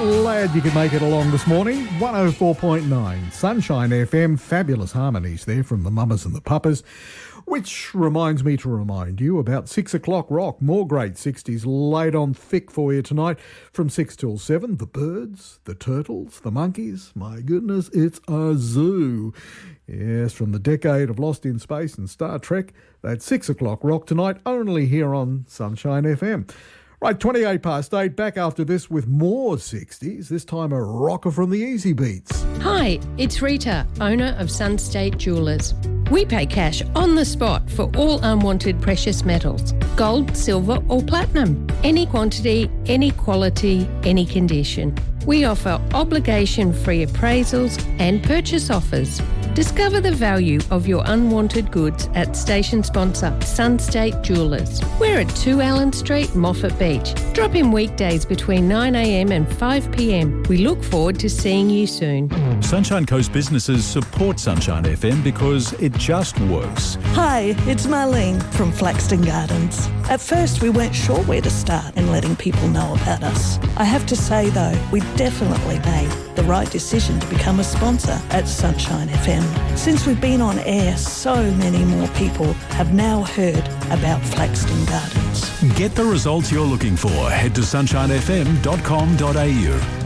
Glad you could make it along this morning. 104.9 Sunshine FM. Fabulous harmonies there from the Mamas and the Papas. Which reminds me to remind you about 6 o'clock rock. More great 60s laid on thick for you tonight from 6 till 7. The Birds, the Turtles, the Monkeys. My goodness, it's a zoo. Yes, from the decade of Lost in Space and Star Trek. That's 6 o'clock rock tonight, only here on Sunshine FM. Right, 28 past 8, back after this with more 60s, this time a rocker from the Easy Beats. Hi, it's Rita, owner of Sunstate Jewellers. We pay cash on the spot for all unwanted precious metals, gold, silver or platinum. Any quantity, any quality, any condition. We offer obligation-free appraisals and purchase offers. Discover the value of your unwanted goods at station sponsor Sunstate Jewellers. We're at 2 Allen Street, Moffat Beach. Drop in weekdays between 9am and 5pm. We look forward to seeing you soon. Sunshine Coast businesses support Sunshine FM because it just works. Hi, it's Marlene from Flaxton Gardens. At first we weren't sure where to start in letting people know about us. I have to say though, we definitely made the right decision to become a sponsor at Sunshine FM. Since we've been on air, so many more people have now heard about Flaxton Gardens. Get the results you're looking for. Head to sunshinefm.com.au.